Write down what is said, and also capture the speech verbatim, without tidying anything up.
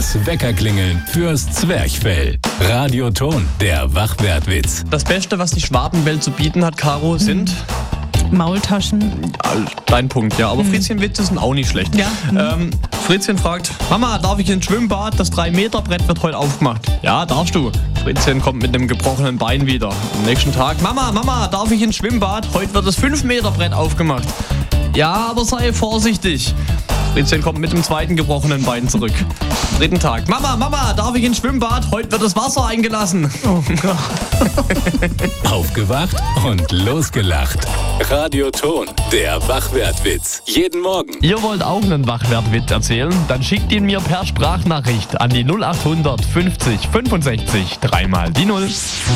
Das Weckerklingeln fürs Zwerchfell. Radioton, der Wachwertwitz. Das Beste, was die Schwabenwelt zu bieten hat, Caro, sind... Maultaschen. Dein Punkt, ja. Aber Fritzchen-Witze sind auch nicht schlecht. Ja. Ähm, Fritzchen fragt, Mama, darf ich ins Schwimmbad? Das drei Meter Brett wird heute aufgemacht. Ja, darfst du. Fritzchen kommt mit einem gebrochenen Bein wieder. Am nächsten Tag, Mama, Mama, darf ich ins Schwimmbad? Heute wird das fünf Meter Brett aufgemacht. Ja, aber sei vorsichtig. Fritzchen kommt mit dem zweiten gebrochenen Bein zurück. Am dritten Tag, Mama, Mama, darf ich ins Schwimmbad? Heute wird das Wasser eingelassen. Oh Gott. Aufgewacht und losgelacht. Radioton, der Wachwertwitz. Jeden Morgen. Ihr wollt auch einen Wachwertwitz erzählen? Dann schickt ihn mir per Sprachnachricht an die null acht hundert fünfzig fünfundsechzig dreimal die null.